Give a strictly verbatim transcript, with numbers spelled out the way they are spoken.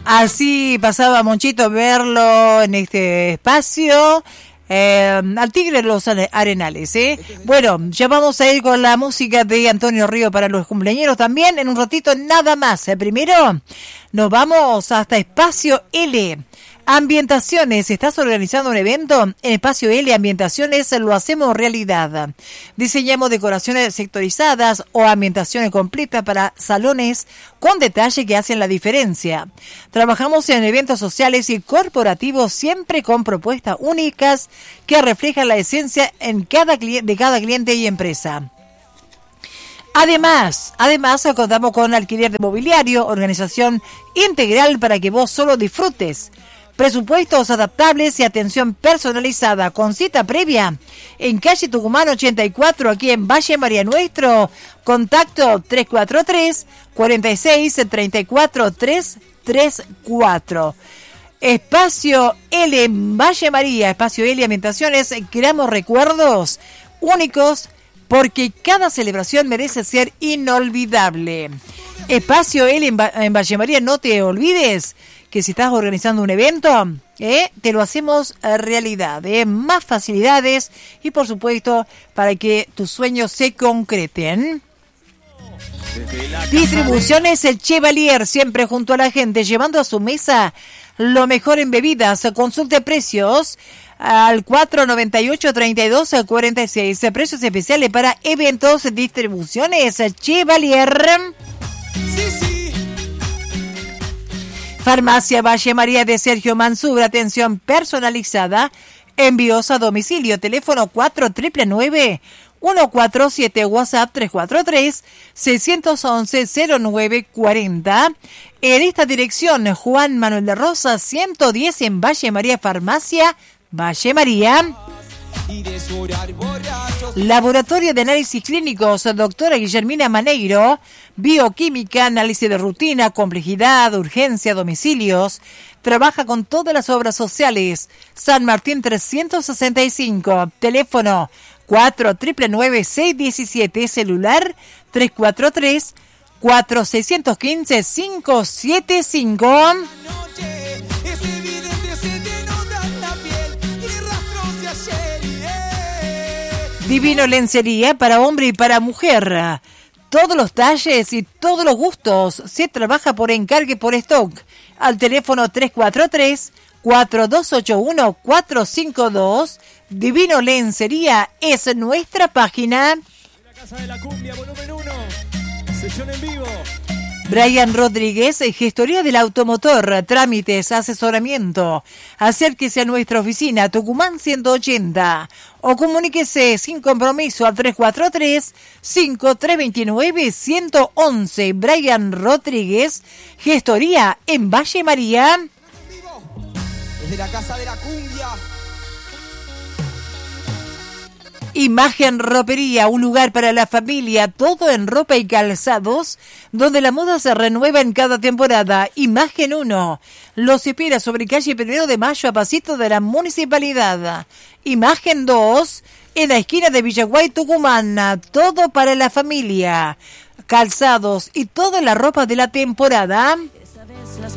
Así pasaba Monchito verlo en este espacio. Eh, al Tigre de los Arenales, ¿eh? Bueno, ya vamos a ir con la música de Antonio Río para los cumpleañeros también en un ratito nada más. ¿eh? Primero nos vamos hasta Espacio L. Ambientaciones, ¿estás organizando un evento? En Espacio L Ambientaciones lo hacemos realidad. Diseñamos decoraciones sectorizadas o ambientaciones completas para salones con detalle que hacen la diferencia. Trabajamos en eventos sociales y corporativos siempre con propuestas únicas que reflejan la esencia en cada de cada cliente y empresa. Además, además contamos con alquiler de mobiliario, organización integral para que vos solo disfrutes. Presupuestos adaptables y atención personalizada con cita previa en calle Tucumán ochenta y cuatro, aquí en Valle María Nuestro. Contacto tres cuatro tres, cuatro seis, tres cuatro tres tres cuatro. Espacio L en Valle María, Espacio L Ambientaciones. Creamos recuerdos únicos porque cada celebración merece ser inolvidable. Espacio L en, Va- en Valle María, no te olvides que si estás organizando un evento, eh, te lo hacemos realidad, eh, más facilidades y por supuesto para que tus sueños se concreten. Distribuciones El Chevalier, siempre junto a la gente, llevando a su mesa lo mejor en bebidas. Consulte precios al cuatro noventa y ocho, treinta y dos, cuarenta y seis. Precios especiales para eventos. Distribuciones El Chevalier. Sí, sí. Farmacia Valle María de Sergio Mansur, atención personalizada, envíos a domicilio, teléfono cuatro nueve nueve, uno cuatro siete, WhatsApp tres cuatro tres, seis once, cero nueve cuarenta. En esta dirección, Juan Manuel de Rosa, ciento diez en Valle María, Farmacia Valle María. Laboratorio de Análisis Clínicos, doctora Guillermina Maneiro. Bioquímica, análisis de rutina, complejidad, urgencia, domicilios. Trabaja con todas las obras sociales. San Martín trescientos sesenta y cinco. Teléfono cuatro nueve nueve, seis uno siete. Celular tres cuatro tres, cuatro seis uno cinco, cinco siete cinco. Divino Lencería para hombre y para mujer. Todos los talles y todos los gustos. Se trabaja por encargue por stock. Al teléfono tres cuatro tres, cuatro dos ocho uno, cuatro cinco dos. Divino Lencería es nuestra página. La Casa de la Cumbia, volumen uno. Sesión en vivo. Brian Rodríguez, gestoría del automotor, trámites, asesoramiento. Acérquese a nuestra oficina, Tucumán ciento ochenta. O comuníquese sin compromiso al tres cuatro tres, cinco tres dos nueve, uno uno uno. Brian Rodríguez, gestoría en Valle María. Desde la Casa de la Cumbia. Imagen Ropería, un lugar para la familia, todo en ropa y calzados, donde la moda se renueva en cada temporada. Imagen uno, los espera sobre calle Primero de Mayo a pasito de la municipalidad. Imagen dos, en la esquina de Villaguay, Tucumán, todo para la familia, calzados y toda la ropa de la temporada.